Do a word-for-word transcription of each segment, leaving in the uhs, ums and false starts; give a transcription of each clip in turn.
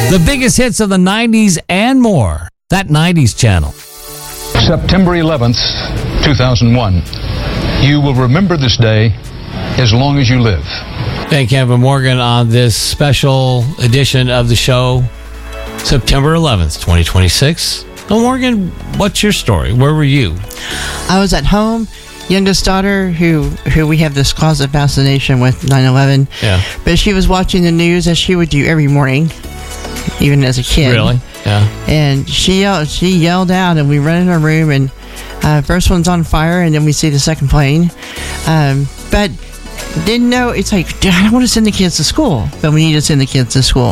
The biggest hits of the nineties and more. That nineties channel. September eleventh, two thousand one. You will remember this day as long as you live. Thank Kevin Morgan on this special edition of the show, September eleventh, twenty twenty-six. So Morgan, what's your story? Where were you? I was at home. Youngest daughter, who who we have this closet fascination with nine eleven. Yeah. But she was watching the news as she would do every morning, even as a kid. Really? Yeah. And she yelled, she yelled out, and we run in our room, and uh, first one's on fire, and then we see the second plane. Um, but didn't know, it's like, I don't want to send the kids to school, but we need to send the kids to school.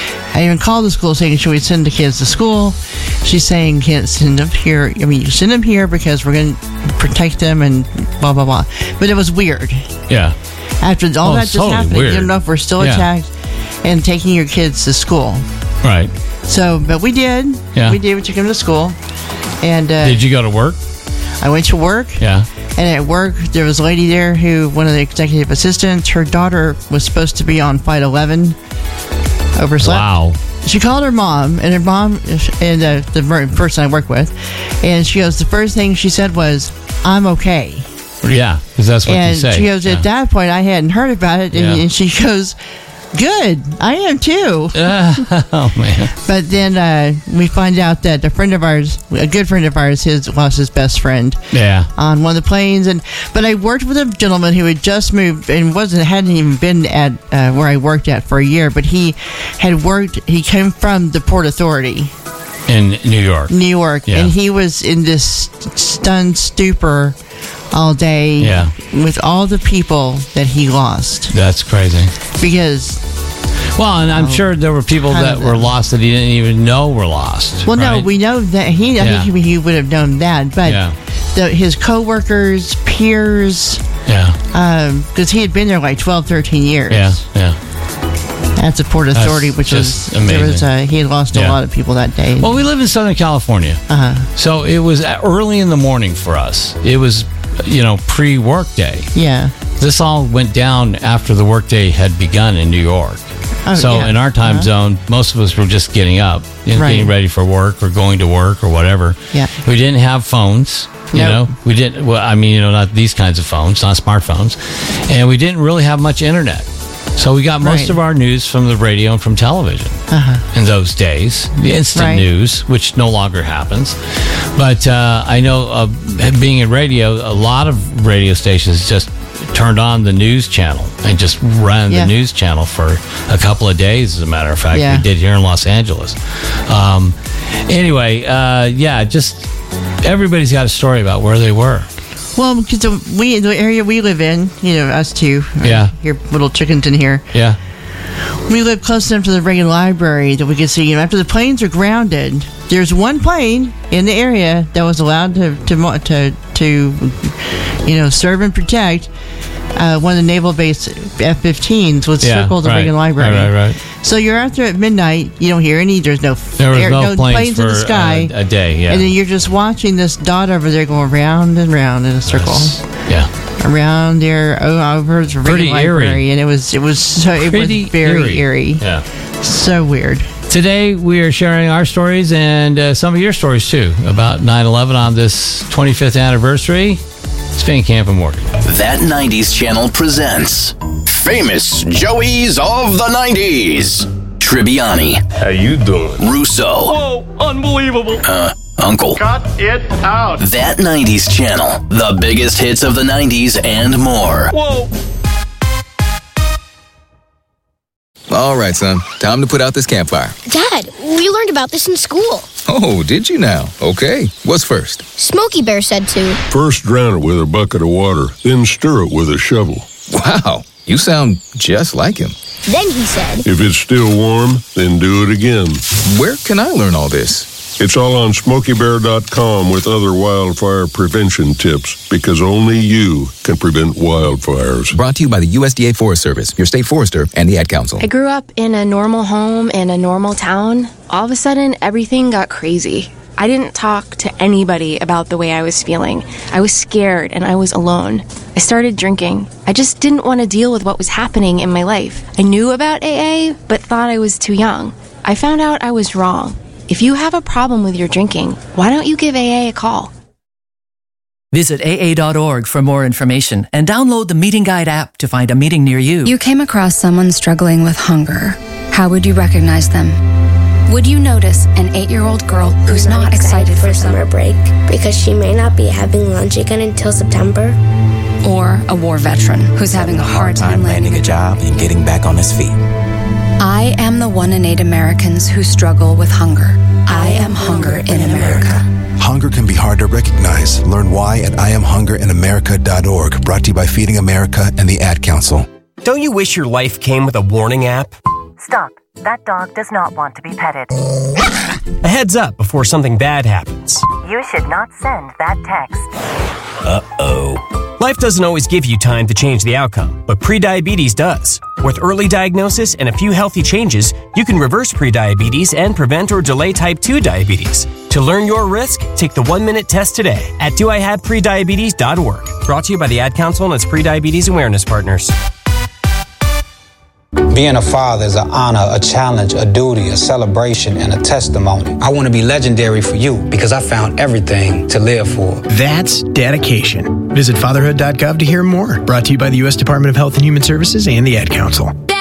I even called the school saying, should we send the kids to school? She's saying, can't send them here. I mean, you send them here because we're going to protect them and blah, blah, blah. But it was weird. Yeah. After all oh, that just totally happened, weird. you don't know if we're still yeah. attacked and taking your kids to school. Right. So, but we did. Yeah. We did. We took them to school. And uh, did you go to work? I went to work. Yeah. And at work, there was a lady there who, one of the executive assistants, her daughter was supposed to be on Flight eleven, overslept. Wow. She called her mom, and her mom, and uh, the person I work with, and she goes, the first thing she said was, I'm okay. Yeah, because that's what and you say. And she goes, at yeah. that point, I hadn't heard about it, and, yeah. and she goes, good, I am too. Uh, oh, man. But then uh, we find out that a friend of ours, a good friend of ours, his lost his best friend. Yeah. On one of the planes, and but I worked with a gentleman who had just moved and wasn't hadn't even been at uh, where I worked at for a year, but he had worked. He came from the Port Authority in New York. New York, yeah. and he was in this stunned stupor all day. Yeah. With all the people that he lost. That's crazy. Because. Well, and I'm oh, sure there were people that were lost that he didn't even know were lost. Well, right? no, we know that he. I yeah. think he would have known that, but yeah. the, his coworkers, peers, yeah, because um, he had been there like twelve, thirteen years. Yeah, yeah. At the Port Authority, That's which was amazing. There was uh, he had lost yeah. a lot of people that day. Well, we live in Southern California, uh-huh. so it was early in the morning for us. It was, you know, pre-work day. Yeah. This all went down after the workday had begun in New York. Oh, so yeah. in our time uh-huh. zone, most of us were just getting up, you know, right. getting ready for work or going to work or whatever. Yeah. We didn't have phones, you nope. know. We didn't. Well, I mean, you know, not these kinds of phones, not smartphones, and we didn't really have much internet. So we got most right. of our news from the radio and from television uh-huh. in those days. The instant right. news, which no longer happens. But uh, I know, uh, being in radio, a lot of radio stations just turned on the news channel and just ran yeah. the news channel for a couple of days, as a matter of fact. Yeah. We did here in Los Angeles. Um, anyway, uh, yeah, just everybody's got a story about where they were. Well, because the, we, the area we live in, you know, us two, yeah, your little Chickenton here. Yeah. We live close enough to the Reagan Library that we could see, you know, after the planes are grounded, there's one plane in the area that was allowed to, to, to, to you know, serve and protect. Uh, one of the naval base F fifteens would yeah, circle the right, Reagan Library. Right, right, right. So you're out there at midnight. You don't hear any. There's no, there was air, no, no planes, planes for in the sky. A, a day, yeah. And then you're just watching this dot over there going round and round in a circle. Yes. Yeah. Around there, oh, over the Reagan Library, eerie. and it was it was so it Pretty was very eerie. eerie. Yeah. So weird. Today, we are sharing our stories and uh, some of your stories, too, about nine eleven on this twenty-fifth anniversary. It's Van Camp and Morgan. That nineties channel presents Famous Joeys of the nineties. Tribbiani. How you doing? Russo. Whoa, unbelievable. Uh, Uncle. Cut it out. That nineties channel. The biggest hits of the nineties and more. Whoa. All right, son. Time to put out this campfire. Dad, we learned about this in school. Oh, did you now? Okay. What's first? Smokey Bear said to. First drown it with a bucket of water, then stir it with a shovel. Wow, you sound just like him. Then he said. If it's still warm, then do it again. Where can I learn all this? It's all on smokey bear dot com with other wildfire prevention tips, because only you can prevent wildfires. Brought to you by the U S D A Forest Service, your state forester, and the Ad Council. I grew up in a normal home in a normal town. All of a sudden, everything got crazy. I didn't talk to anybody about the way I was feeling. I was scared and I was alone. I started drinking. I just didn't want to deal with what was happening in my life. I knew about A A, but thought I was too young. I found out I was wrong. If you have a problem with your drinking, why don't you give A A a call? Visit A A dot org for more information and download the Meeting Guide app to find a meeting near you. You came across someone struggling with hunger. How would you recognize them? Would you notice an eight-year-old girl who's not, not excited, excited for summer break because she may not be having lunch again until September? Or a war veteran who's having a hard time landing a job and getting back on his feet? I am the one in eight Americans who struggle with hunger. I am hunger in America. Hunger can be hard to recognize. Learn why at I am hunger in America dot org. Brought to you by Feeding America and the Ad Council. Don't you wish your life came with a warning app? Stop. That dog does not want to be petted. A heads up before something bad happens. You should not send that text. Uh-oh. Life doesn't always give you time to change the outcome, but prediabetes does. With early diagnosis and a few healthy changes, you can reverse prediabetes and prevent or delay type two diabetes. To learn your risk, take the one-minute test today at do I have prediabetes dot org. Brought to you by the Ad Council and its Prediabetes Awareness Partners. Being a father is an honor, a challenge, a duty, a celebration, and a testimony. I want to be legendary for you because I found everything to live for. That's dedication. Visit fatherhood dot gov to hear more. Brought to you by the U S Department of Health and Human Services and the Ad Council.